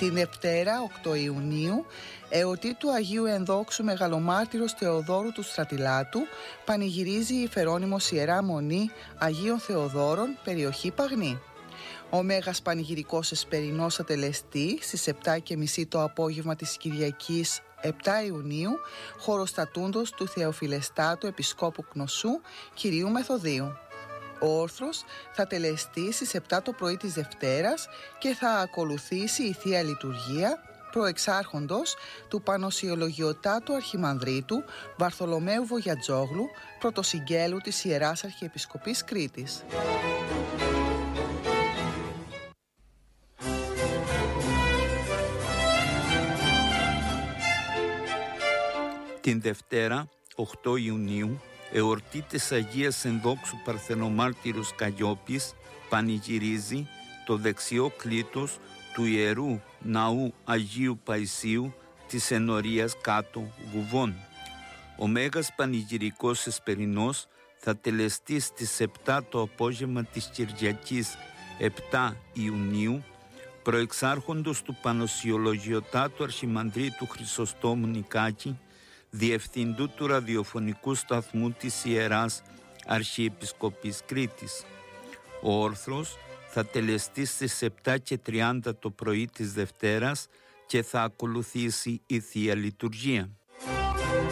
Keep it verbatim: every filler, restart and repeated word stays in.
Την Δευτέρα, οκτώ Ιουνίου, εορτή του Αγίου Ενδόξου Μεγαλομάρτυρος Θεοδόρου του Στρατιλάτου, πανηγυρίζει η Φερόνιμος Ιερά Μονή Αγίων Θεοδόρων, περιοχή Παγνή. Ο Μέγας Πανηγυρικός Εσπερινός θα τελεστεί στις επτά και μισή το απόγευμα της Κυριακής επτά Ιουνίου, χοροστατούντος του Θεοφιλεστάτου Επισκόπου Κνωσού Κυρίου Μεθοδίου. Ο όρθρος θα τελεστεί στις επτά το πρωί της Δευτέρας και θα ακολουθήσει η Θεία Λειτουργία προεξάρχοντος του Πανοσιολογιωτάτου Αρχιμανδρίτου Βαρθολομαίου Βογιατζόγλου, πρωτοσυγγέλου της Ιεράς Αρχιεπισκοπής Κρήτης. Την Δευτέρα, οκτώ Ιουνίου, εορτή της Αγίας Ενδόξου Παρθενομάρτυρος Καγιόπης πανηγυρίζει το δεξιό κλήτος του Ιερού Ναού Αγίου Παϊσίου της Ενορίας Κάτω Γουβών. Ο Μέγας Πανηγυρικός Εσπερινός θα τελεστεί στις επτά το απόγευμα της Κυριακής επτά Ιουνίου, προεξάρχοντος του Πανοσιολογιωτάτου Αρχιμανδρίτου Χρυσοστόμου Νικάκη, Διευθυντού του ραδιοφωνικού σταθμού της Ιεράς Αρχιεπισκοπής Κρήτης. Ο όρθρος θα τελεστεί στις επτά και τριάντα το πρωί της Δευτέρας και θα ακολουθήσει η Θεία Λειτουργία.